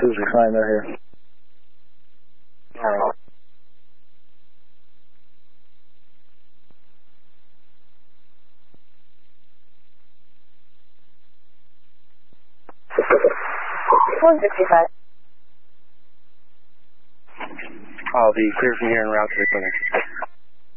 is reclined there here. Alright. $165. I'll be clear from here and route to the clinic.